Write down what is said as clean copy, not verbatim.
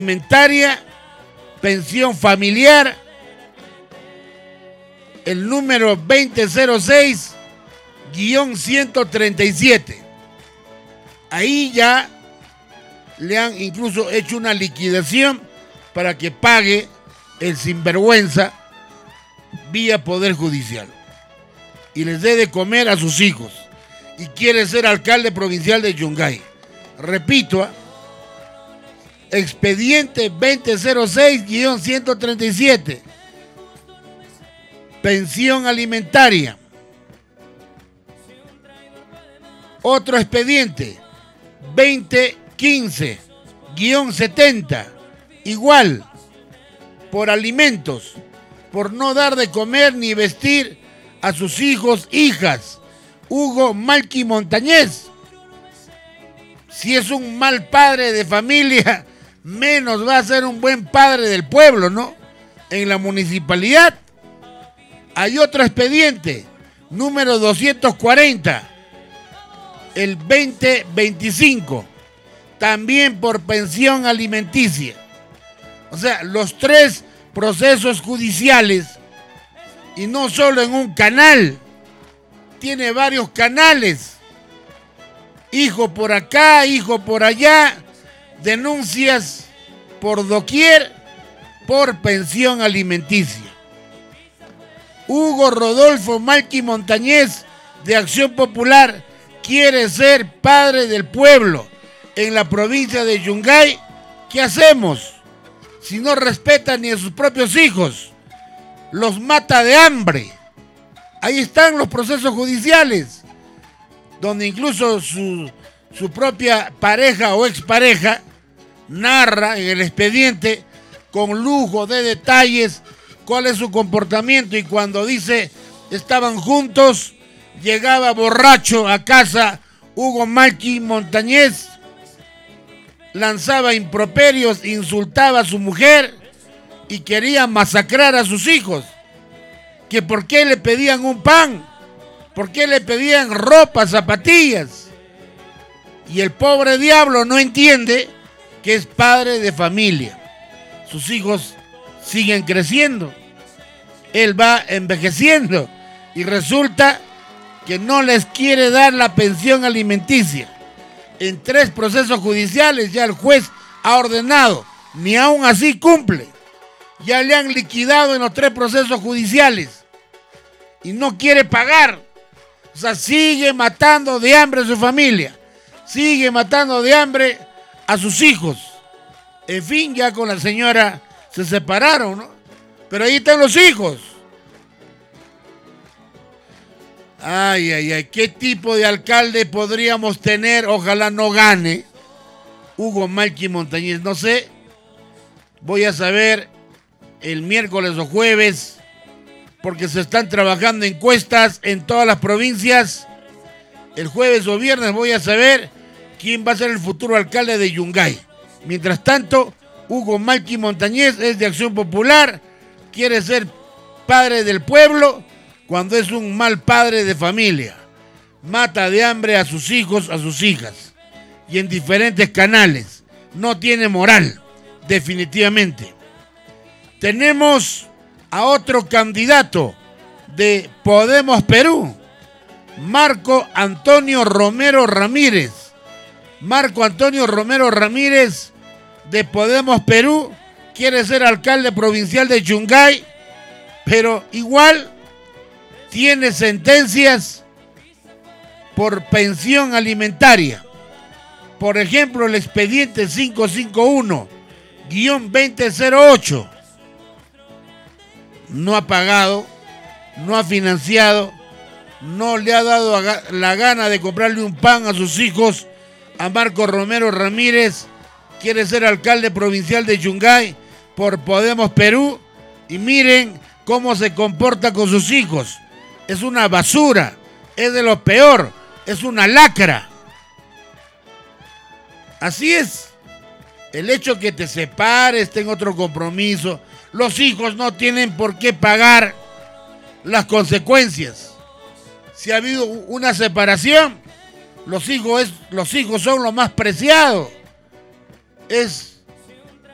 alimentaria, pensión familiar, el número 2006-137. Ahí ya le han incluso hecho una liquidación para que pague el sinvergüenza vía Poder Judicial y les dé de comer a sus hijos, y quiere ser alcalde provincial de Yungay. Repito, expediente 2006-137, pensión alimentaria. Otro expediente 2015-70, igual, por alimentos, por no dar de comer ni vestir a sus hijos, hijas. Hugo Malqui Montañez. Si es un mal padre de familia, menos va a ser un buen padre del pueblo, ¿no? En la municipalidad hay otro expediente, número 240, el 2025, también por pensión alimenticia. O sea, los tres procesos judiciales, y no solo en un canal, tiene varios canales. Hijo por acá, hijo por allá, denuncias por doquier por pensión alimenticia. Hugo Rodolfo Malqui Montañez, de Acción Popular, quiere ser padre del pueblo en la provincia de Yungay. ¿Qué hacemos si no respeta ni a sus propios hijos? Los mata de hambre. Ahí están los procesos judiciales, donde incluso su propia pareja o expareja narra en el expediente con lujo de detalles cuál es su comportamiento, y cuando dice estaban juntos, llegaba borracho a casa Hugo Malqui Montañez, lanzaba improperios, insultaba a su mujer y quería masacrar a sus hijos. Que por qué le pedían un pan, por qué le pedían ropa, zapatillas. Y el pobre diablo no entiende que es padre de familia. Sus hijos siguen creciendo, él va envejeciendo y resulta que no les quiere dar la pensión alimenticia. En 3 procesos judiciales ya el juez ha ordenado, ni aún así cumple. Ya le han liquidado en los 3 procesos judiciales y no quiere pagar. O sea, sigue matando de hambre a su familia, sigue matando de hambre a sus hijos. En fin, ya con la señora se separaron, ¿no? Pero ahí están los hijos. Ay, ay, ay, ¿qué tipo de alcalde podríamos tener? Ojalá no gane Hugo Malqui Montañez, no sé. Voy a saber el miércoles o jueves, porque se están trabajando encuestas en todas las provincias. El jueves o viernes voy a saber quién va a ser el futuro alcalde de Yungay. Mientras tanto, Hugo Malqui Montañez es de Acción Popular, quiere ser padre del pueblo cuando es un mal padre de familia. Mata de hambre a sus hijos, a sus hijas, y en diferentes canales. No tiene moral, definitivamente. Tenemos a otro candidato de Podemos Perú, Marco Antonio Romero Ramírez. Marco Antonio Romero Ramírez, de Podemos Perú, quiere ser alcalde provincial de Yungay, pero igual tiene sentencias por pensión alimentaria. Por ejemplo, el expediente 551-2008. No ha pagado, no ha financiado, no le ha dado la gana de comprarle un pan a sus hijos. A Marco Romero Ramírez, quiere ser alcalde provincial de Yungay por Podemos Perú, y miren cómo se comporta con sus hijos. Es una basura, es de lo peor, es una lacra. Así es. El hecho que te separes, tenga otro compromiso, los hijos no tienen por qué pagar las consecuencias. Si ha habido una separación, los hijos son lo más preciado. Es